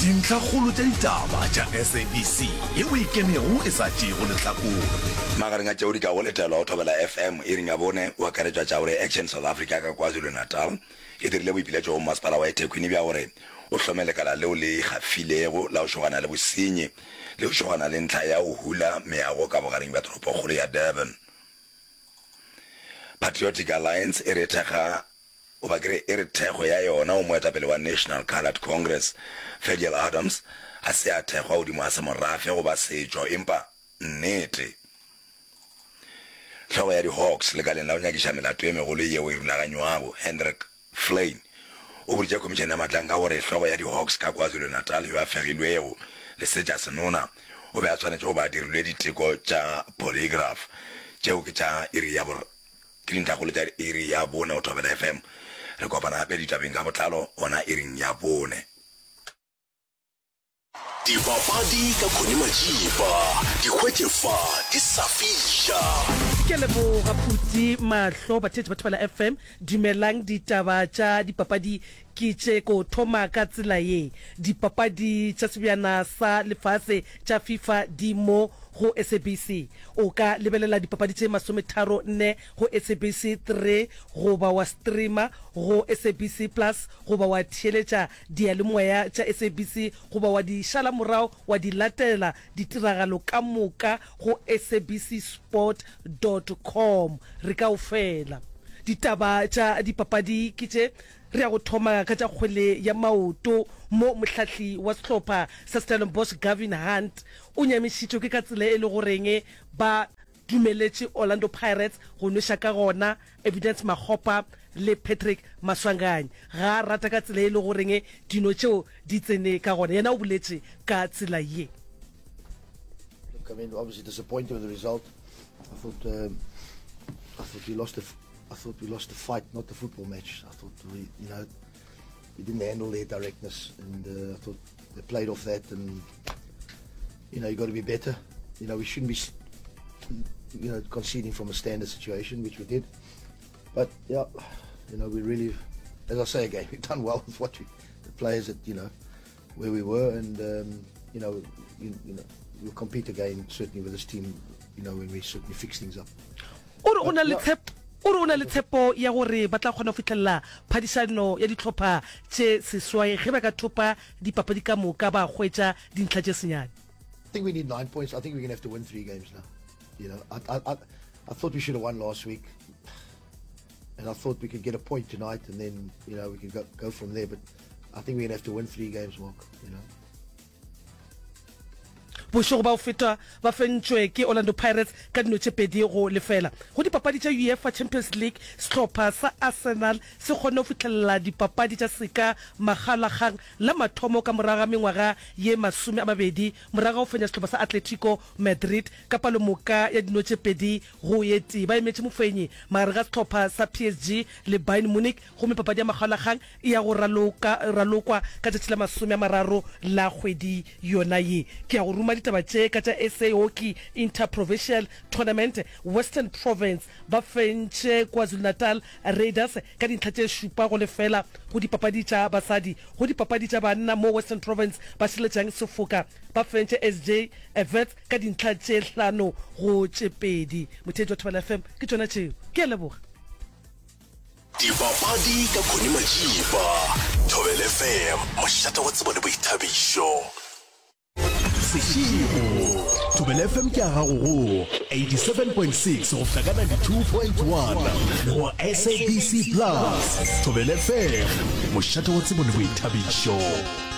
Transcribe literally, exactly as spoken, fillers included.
dintlhakgolo tša ditaba tša S A B C yeo e kemego e sa tšego lehlakore magareng a tšeo di ka go letelwa go thobela F M e ring ya bone o akaretswa tša gore Action South Africa ka KwaZulu Natal e dirile boipiletšo go masepala wa eThekwini bja gore o hlome lekala leo le gafilego la go šogana le bosenyi le go šogana le ntlha ya go hula meago ka bogareng bja toropokgolo ya Durban. Patriotic Alliance e re thekga o ba kere e re thekgo ya yona o moetapele wa National Coloured Congress Fediel Adams a se a thekgwa godimo a semorafe go ba setšo empa nnete tlhogo ya di-Hawks lekaleng la go nyakiša melato e megolo yeo e rulaganywago Hendrik Flynn o boditše komišene ya matlang ka gore tlhogo ya di-Hawks ka KwaZulu Natal yo a fegilwego le setša senona o be a tshwanetse go ba dirilwe diteko tša polygraph tšeo ke tša iri ya bor ke dintlhakgolo tša iri ya bone o thobela F M re kopana gape ditabeng ka botlalo gona iring ya bone. Dipapadi ka Khoni Majiba di hwetšefa di sa fiša ke leboga phuti mahlo batšetši ba thobela F M dumelang ditaba tša dipapadi ke tše ko thoma ka tsela ye dipapadi tša sebjana sa lefase tša FIFA di mo go S A B C o ka lebelela dipapadi tše masometharo nne go S A B C three go ba wa streamer go S A B C plus go ba wa theeletša dialemoya tša S A B C go ba wa di šala morao wa di latela ditiragalo ka moka go S A B C sport dot com re ka o fela ditaba tša dipapadi ke tše re ya go thoma ka tša kgwele ya maoto mo mohlahli wa sehlopha sa Stellenbosch Gavin Hunt o nyamišitšwe ke ka tsela e le goreng ba dumeletše Orlando Pirates go nweša ka gona Evidence Makgopa le Patrick Maswanganye ga rata ka tsela e le goreng dino tšeo di tsene ka gona yena o boletše ka tsela ye. Look, I mean, obviously disappointed with the result. I thought um, I thought we lost the I thought we lost the fight, not the football match. I thought we, you know, we didn't handle their directness, and uh, I thought they played off that. And you know, you got to be better. You know, we shouldn't be, you know, conceding from a standard situation, which we did. But yeah, you know, we really, as I say again, we've done well with what we, the players that you know, where we were, and um, you know, you, you know, we'll compete again certainly with this team. You know, when we certainly fix things up. But, yeah, o re o na le tshepo ya gore ba tla kgona go fitlhella phadišano ya ditlhopha tše seswai ge ba ka thopa dipapadi ka moka ba hwetša dintlha tše senyane. I think we need nine points. I think we're going to have to win three games now. You know, I, I, I, I thought we should have won last week, and I thought we could get a point tonight, and then you know we could go, go from there. But I think we're going to have to win three games, Mark. You know. bošogo ba o feta ba fentšwe ke Orlando Pirates ka dino tše pedi go lefela go dipapadi tša UEFA Champions League sehlopha sa Arsenal se kgone go fitlhelela dipapadi tša seka magalakgang la mathomo ka moraga mengwaga ye masome a mabedi moraga go fenya sehlopha sa Atletico Madrid ka palomoka ya dino tše pedi go ye tee ba emetše mofenyi magareng ga sehlopha sa P S G le Bayern Munich gomme papadi ya magalakgang e ya go ralokwa ka tšatši la masome a mararo la kgwedi yona ye ke ya go ruma taba tše ka tša S A Hockey Interprovincial Tournament Western Province ba fentše KwaZulu Natal Raiders ka dintlha tše šupa go lefela go dipapadi tša basadi go dipapadi tša banna mo Western Province ba šiletšang sefoka ba fentše S J Evets ka dintlha tše hlano go tše pedi motheetši wa Thobela F M ke tšona tšeo ke a leboga dipapadi ka Khoni Majiba Thobela F M mošate wa tsebo le boithabišo Seshego Thobela F M ke a gago go eighty-seven point six go fla ka ninety-two point one go S A B C plus Thobela F M mošate wa tsebo le boithabišo.